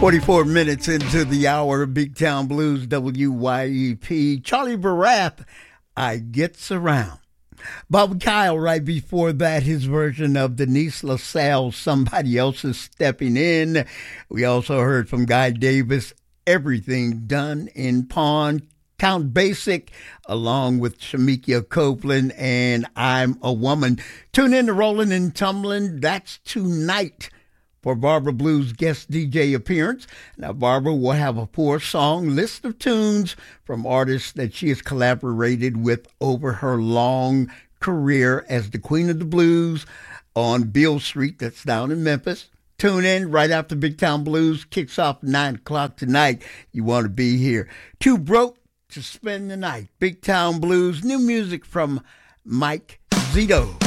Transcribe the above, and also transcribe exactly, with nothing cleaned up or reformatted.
forty-four minutes into the hour of Big Town Blues, W Y E P. Charlie Barath, I Gets Around. Bob Kyle, right before that, his version of Denise LaSalle's Somebody Else Is Stepping In. We also heard from Guy Davis, Everything Done in Pawn. Count Basic, along with Shamikia Copeland, and I'm a Woman. Tune in to Rollin' and Tumblin'. That's tonight for Barbara Blues guest D J appearance. Now, Barbara will have a four-song list of tunes from artists that she has collaborated with over her long career as the Queen of the Blues on Beale Street, that's down in Memphis. Tune in right after Big Town Blues kicks off nine o'clock tonight. You want to be here. Too Broke to Spend the Night. Big Town Blues, new music from Mike Zito.